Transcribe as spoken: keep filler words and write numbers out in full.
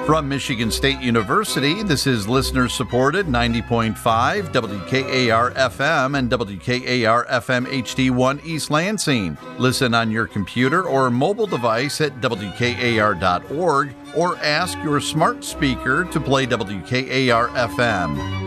From Michigan State University, this is listener-supported ninety point five W K A R F M and W K A R F M H D one East Lansing. Listen on your computer or mobile device at W K A R dot org or ask your smart speaker to play W K A R F M.